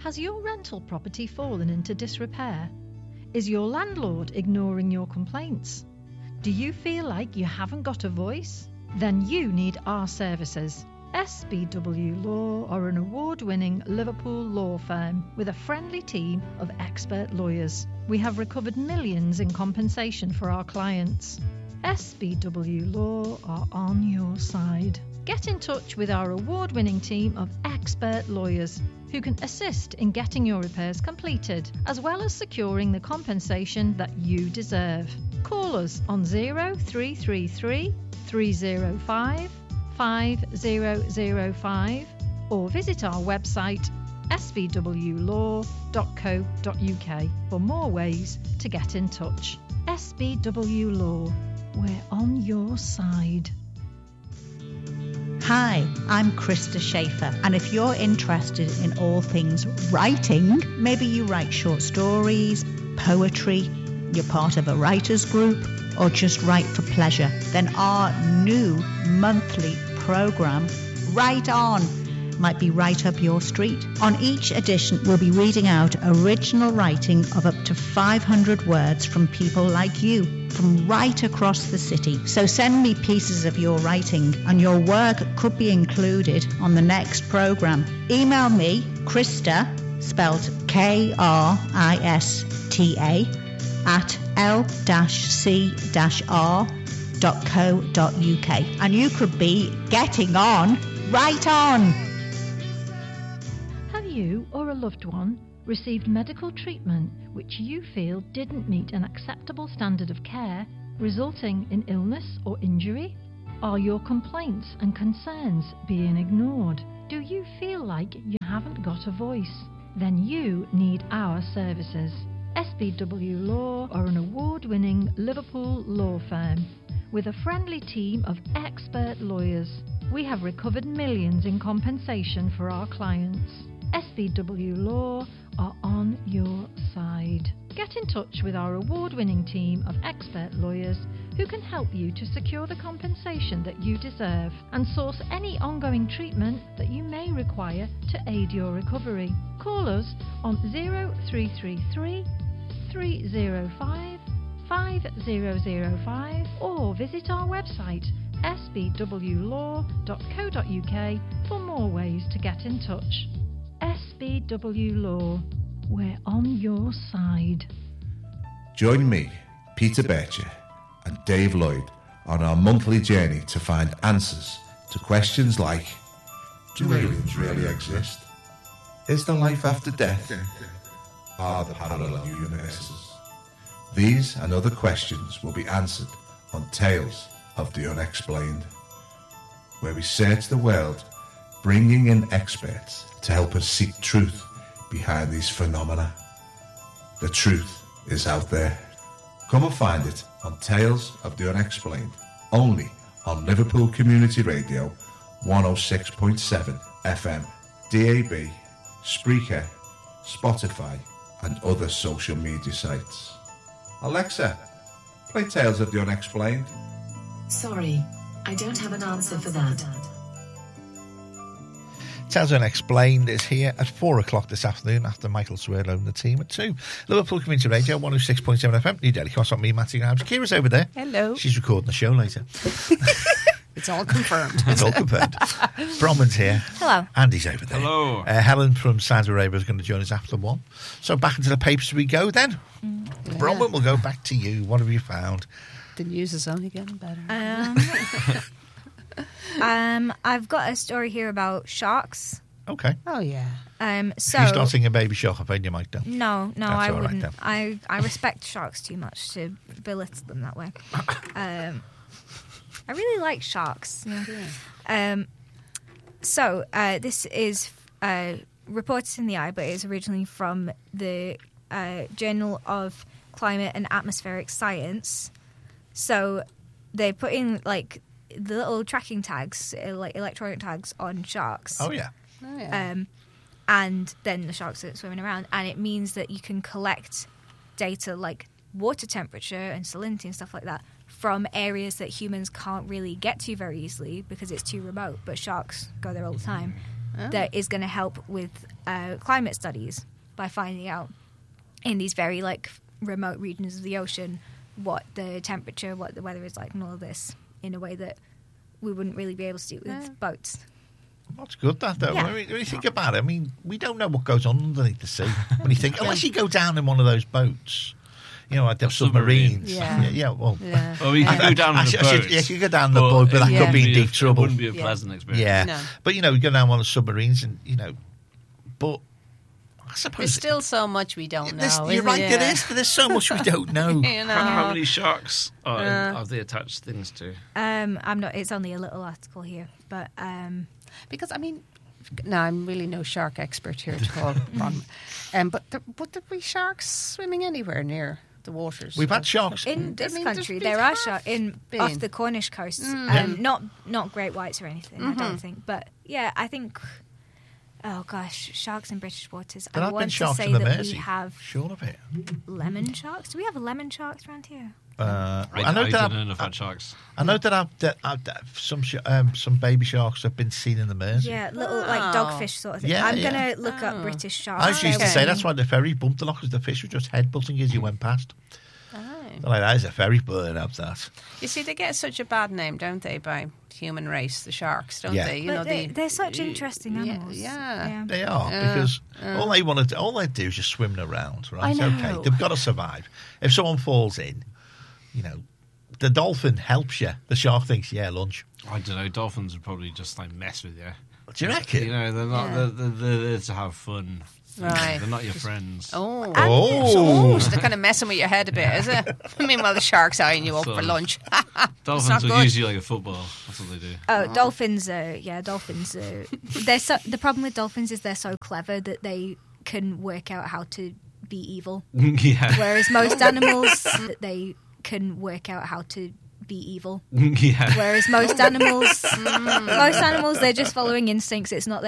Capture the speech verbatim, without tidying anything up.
Has your rental property fallen into disrepair? Is your landlord ignoring your complaints? Do you feel like you haven't got a voice? Then you need our services. S B W Law are an award-winning Liverpool law firm with a friendly team of expert lawyers. We have recovered millions in compensation for our clients. S B W Law are on your side. Get in touch with our award-winning team of expert lawyers who can assist in getting your repairs completed, as well as securing the compensation that you deserve. Call us on zero three three three, three zero five, five zero zero five or visit our website s b w law dot co dot u k for more ways to get in touch. S B W Law, we're on your side. Hi, I'm Krista Schaefer, and if you're interested in all things writing, maybe you write short stories, poetry, you're part of a writers group, or just write for pleasure, then our new monthly programme, Write On, might be right up your street. On each edition, we'll be reading out original writing of up to five hundred words from people like you, from right across the city. So send me pieces of your writing, and your work could be included on the next programme. Email me, Krista, spelled K R I S T A, at l c r dot co dot u k, and you could be getting on right on. Have you or a loved one received medical treatment which you feel didn't meet an acceptable standard of care, resulting in illness or injury? Are your complaints and concerns being ignored? Do you feel like you haven't got a voice? Then you need our services. S B W Law are an award-winning Liverpool law firm with a friendly team of expert lawyers. We have recovered millions in compensation for our clients. S B W Law are on your side. Get in touch with our award-winning team of expert lawyers who can help you to secure the compensation that you deserve and source any ongoing treatment that you may require to aid your recovery. Call us on zero three three three, three zero five, five zero zero five or visit our website s b w law dot co dot u k for more ways to get in touch. S B W Law, we're on your side. Join me, Peter Bircher, and Dave Lloyd on our monthly journey to find answers to questions like: do aliens really exist? Is there life after death? Are there parallel universes? These and other questions will be answered on Tales of the Unexplained, where we search the world, bringing in experts to help us seek truth behind these phenomena. The truth is out there. Come and find it on Tales of the Unexplained, only on Liverpool Community Radio one oh six point seven F M, D A B, Spreaker, Spotify and other social media sites. Alexa, play Tales of the Unexplained. Sorry, I don't have an answer for that. Tales Unexplained is here at four o'clock this afternoon after Michael Swirlow and the team at two. Liverpool Community Radio one oh six point seven F M, New Delhi. Cross on me, Matty Grimes. Kira's over there. Hello. She's recording the show later. It's all confirmed. It's all confirmed. Bronwyn's here. Hello. Andy's over there. Hello. Uh, Helen from Saudi Arabia is going to join us after one. So back into the papers we go then. Mm, yeah. Bronwyn, we'll go back to you. What have you found? The news is only getting better. Um, um, I've got a story here about sharks. Okay. Oh, yeah. Um, so If you start singing Baby Shark, I'll find your mic down. No, no, That's I all right wouldn't. then. I, I respect sharks too much to belittle them that way. Um, I really like sharks. Yeah. Um, so uh, this is uh, reported in the Eye, but it's originally from the uh, Journal of Climate and Atmospheric Science. So they put in like the little tracking tags, uh, like electronic tags on sharks. Oh yeah. Oh, yeah. Um, and then the sharks are swimming around, and it means that you can collect data like water temperature and salinity and stuff like that from areas that humans can't really get to very easily because it's too remote, but sharks go there all the time. Oh. that is going to help with uh, climate studies by finding out in these very like remote regions of the ocean what the temperature, what the weather is like, and all of this in a way that we wouldn't really be able to do with Yeah. boats. That's good, that, though. Yeah. When, we, when you think about it, I mean, we don't know what goes on underneath the sea. When you think, unless you go down in one of those boats, you know, like the submarines. submarines. Yeah. yeah, yeah, well... Yeah. Well, we could I- go down I in the should- I should- boats. yeah, you could go down the but boat, but that it could wouldn't be in a- deep trouble. It wouldn't be a Yeah. pleasant experience. Yeah. No. But, you know, we go down one of the submarines and, you know, but I suppose... There's still so much we don't know. There's- you're isn't right, there? there is. There's so much we don't know. You know. How, how many sharks are, Uh. have they attached things to? Um, I'm not. It's only a little article here, but um, Because, I mean, no, I'm really no shark expert here at all. Ron. um, but, there, but there be sharks swimming anywhere near the waters. We've had sharks. in this I mean, there's country been there are half sharks in been. off the Cornish coast. Mm. Um, not not great whites or anything. I Mm-hmm. don't think, but yeah, I think. Oh gosh, sharks in British waters. There I have been want to sharks say in the that Mersey. we have Sure of it. lemon sharks. Do we have lemon sharks around here? Uh, I, I know I that don't I've- know enough about sharks. I know that, I've, that, I've, that some sh- um, some baby sharks have been seen in the Mersey. Yeah, little Oh. like dogfish sort of thing. Yeah, I'm yeah. gonna look up Oh. British sharks. I used to Okay. say that's why the ferry bumped a lot because the fish were just headbutting as you went past. Aye. They're like, that is a ferry burn up that. You see, they get such a bad name, don't they, by human race, the sharks, don't Yeah. they? You But know, they, the- they're such interesting Yeah, animals. yeah. They are Yeah, because yeah. all they want to, all they do is just swim around, right? I know. Okay, they've got to survive. If someone falls in, you know, the dolphin helps you. The shark thinks, yeah, lunch. I don't know. Dolphins would probably just like mess with you. Do you reckon? You know, they're not. Yeah. They're, they're, they're there to have fun. You know, Right. they're not your friends. Oh. Oh. So, so they're kind of messing with your head a bit, is it? Meanwhile, the shark's eyeing you up So- for lunch. Dolphins not are good. usually like a football. That's what they do. Oh, dolphins are yeah, dolphins are. They're so, the problem with dolphins is they're so clever that they can work out how to be evil, yeah. whereas most animals that they can work out how to be evil. yeah. Whereas most animals, most animals, they're just following instincts. It's not